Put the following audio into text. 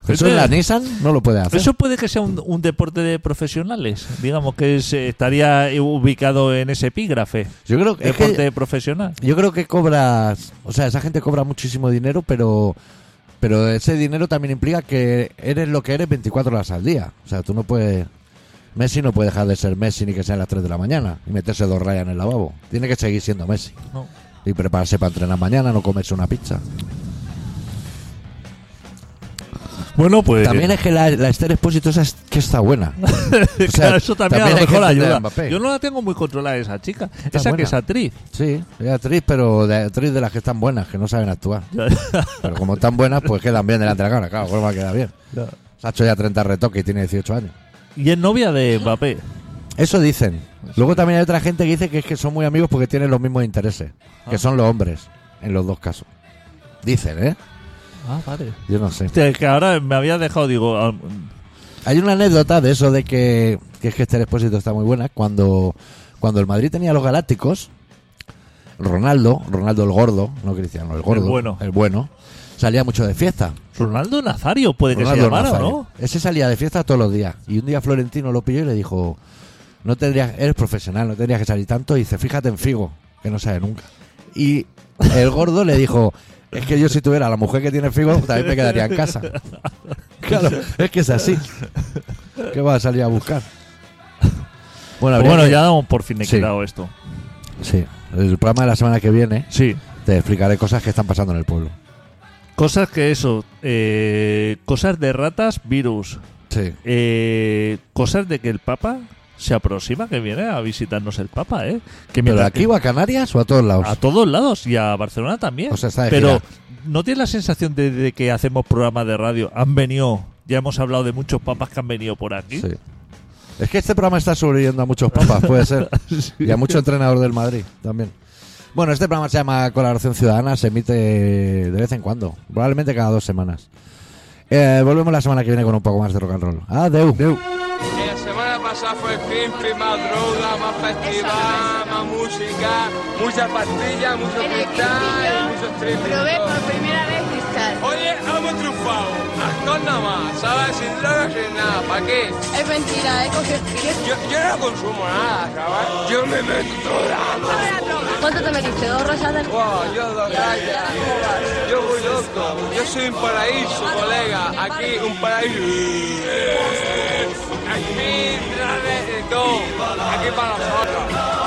Eso en la Nissan no lo puede hacer. Eso puede que sea un deporte de profesionales. Digamos que estaría ubicado en ese epígrafe. Yo creo que Deporte profesional. Yo creo que cobras, o sea, esa gente cobra muchísimo dinero, pero ese dinero también implica que eres lo que eres 24 horas al día. O sea, tú no puedes... Messi no puede dejar de ser Messi ni que sea a las 3 de la mañana y meterse 2 rayas en el lavabo. Tiene que seguir siendo Messi. No. Y prepararse para entrenar mañana, no comerse una pizza. Bueno, pues... También es que la Esther Expósito esa que está buena. O sea, claro, eso también a lo hay que mejor entender a ayuda. Mbappé. Yo no la tengo muy controlada esa chica. Está Esa buena. que es actriz. Sí, es actriz, pero actriz de las que están buenas, que no saben actuar. Pero como están buenas, pues quedan bien delante de la cámara. Claro, pues va a quedar bien. Se ha hecho ya 30 retoques y tiene 18 años. Y es novia de Mbappé. Eso dicen. Luego también hay otra gente que dice que es que son muy amigos porque tienen los mismos intereses. Que son los hombres, en los dos casos. Dicen, ¿eh? Ah, vale. Yo no sé. Hostia, que ahora me había dejado, digo... Hay una anécdota de eso de que es que Esther Expósito está muy buena. Cuando el Madrid tenía a los Galácticos, Ronaldo el gordo, no Cristiano, el gordo, el bueno, salía mucho de fiesta. Ronaldo Nazario puede que Ronaldo se llamara, Nazario. ¿no? Ese salía de fiesta todos los días. Y un día Florentino lo pilló y le dijo: eres profesional, no tendrías que salir tanto. Y dice: fíjate en Figo, que no sale nunca. Y el gordo le dijo: es que yo si tuviera a la mujer que tiene Figo también me quedaría en casa. Claro, es que es así. ¿Qué vas a salir a buscar? Bueno, ya damos por fin quedado esto. Sí, el programa de la semana que viene Sí. te explicaré cosas que están pasando en el pueblo. Cosas que eso, cosas de ratas, virus, Sí. cosas de que el Papa se aproxima, que viene a visitarnos el Papa, ¿eh? Que ¿Pero mientras aquí o a Canarias o a todos lados? a todos lados y a Barcelona también. O sea, está de pero gira. ¿no tienes la sensación de que hacemos programas de radio? Han venido, ya hemos hablado de muchos papas que han venido por aquí. Sí. Es que este programa está sobreviviendo a muchos papas, puede ser. Sí. Y a mucho entrenador del Madrid también. Bueno, este programa se llama Colaboración Ciudadana, se emite de vez en cuando, probablemente cada 2 semanas. Volvemos la semana que viene con un poco más de rock and roll. Adeu. La semana pasada fue Greenpeace, más droga, más festival, más música, muchas pastillas, mucho cristal y muchos tripping. Probé por primera vez cristal. Oye, hemos triunfado. Alcohol nada más, ¿sabes? Sin drogas, sin nada. ¿Para qué? Es mentira, he cogido espíritu. Yo no consumo nada, ¿sabes? Yo me meto toda. ¿Cuánto te metiste? ¿2 rosadas? Wow, yo 2 rayas. Yo voy loco. Yo soy un paraíso, colega. Aquí un paraíso. Aquí, todo. Aquí para nosotros.